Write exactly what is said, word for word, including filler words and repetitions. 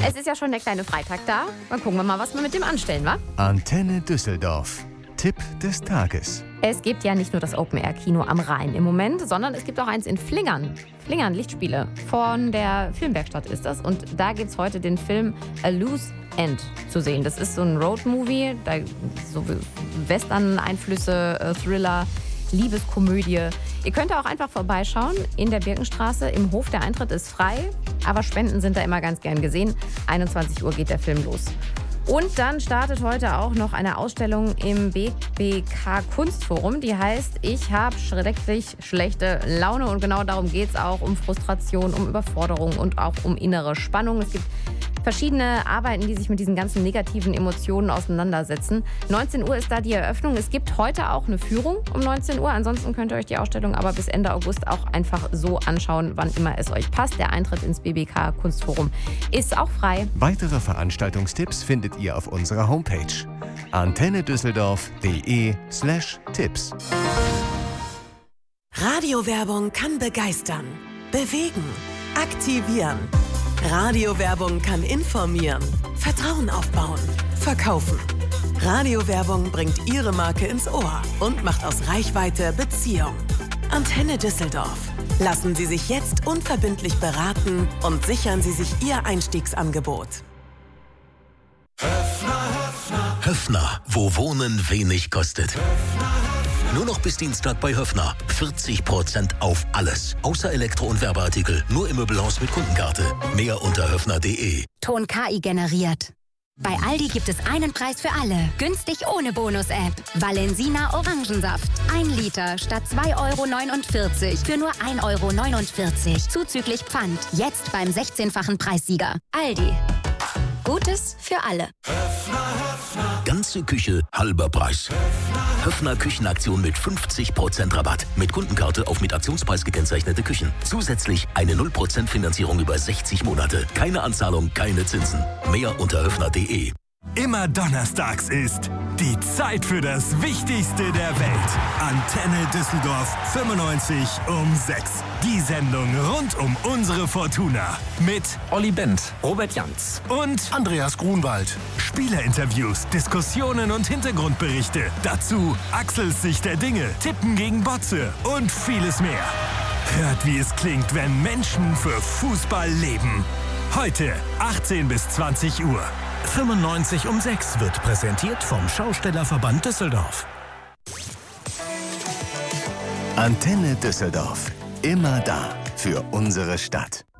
Es ist ja schon der kleine Freitag da. Dann gucken wir mal, was wir mit dem anstellen, wa? Antenne Düsseldorf. Tipp des Tages. Es gibt ja nicht nur das Open-Air-Kino am Rhein im Moment, sondern es gibt auch eins in Flingern. Flingern, Lichtspiele. Von der Filmwerkstatt ist das. Und da gibt es heute den Film A Loose End zu sehen. Das ist so ein Road-Movie, da so Western-Einflüsse, äh, Thriller, Liebeskomödie. Ihr könnt auch einfach vorbeischauen in der Birkenstraße im Hof. Der Eintritt ist frei, aber Spenden sind da immer ganz gern gesehen. einundzwanzig Uhr geht der Film los. Und dann startet heute auch noch eine Ausstellung im B B K Kunstforum. Die heißt Ich habe schrecklich schlechte Laune. Und genau darum geht es auch, um Frustration, um Überforderung und auch um innere Spannung. Es gibt verschiedene Arbeiten, die sich mit diesen ganzen negativen Emotionen auseinandersetzen. neunzehn Uhr ist da die Eröffnung. Es gibt heute auch eine Führung um neunzehn Uhr. Ansonsten könnt ihr euch die Ausstellung aber bis Ende August auch einfach so anschauen, wann immer es euch passt. Der Eintritt ins B B K Kunstforum ist auch frei. Weitere Veranstaltungstipps findet ihr auf unserer Homepage antennedüsseldorf.de slash Tipps. Radiowerbung kann begeistern, bewegen, aktivieren. Radiowerbung kann informieren, Vertrauen aufbauen, verkaufen. Radiowerbung bringt Ihre Marke ins Ohr und macht aus Reichweite Beziehung. Antenne Düsseldorf. Lassen Sie sich jetzt unverbindlich beraten und sichern Sie sich Ihr Einstiegsangebot. Höffner, wo Wohnen wenig kostet. Nur noch bis Dienstag bei Höffner. vierzig Prozent auf alles. Außer Elektro- und Werbeartikel. Nur im Möbelhaus mit Kundenkarte. Mehr unter höffner punkt de. Ton K I generiert. Bei Aldi gibt es einen Preis für alle. Günstig ohne Bonus-App. Valensina Orangensaft. Ein Liter statt zwei Euro neunundvierzig für nur ein Euro neunundvierzig. Zuzüglich Pfand. Jetzt beim sechzehnfachen Preissieger. Aldi. Gutes für alle. Ganze Küche, halber Preis. Höffner Küchenaktion mit fünfzig Prozent Rabatt. Mit Kundenkarte auf mit Aktionspreis gekennzeichnete Küchen. Zusätzlich eine null Prozent Finanzierung über sechzig Monate. Keine Anzahlung, keine Zinsen. Mehr unter höffner punkt de. Immer donnerstags ist die Zeit für das Wichtigste der Welt. Antenne Düsseldorf fünfundneunzig um sechs. Die Sendung rund um unsere Fortuna. Mit Olli Bent, Robert Janz und Andreas Grunwald. Spielerinterviews, Diskussionen und Hintergrundberichte. Dazu Axels Sicht der Dinge, Tippen gegen Botze und vieles mehr. Hört, wie es klingt, wenn Menschen für Fußball leben. Heute achtzehn bis zwanzig Uhr. fünfundneunzig um sechs wird präsentiert vom Schaustellerverband Düsseldorf. Antenne Düsseldorf. Immer da für unsere Stadt.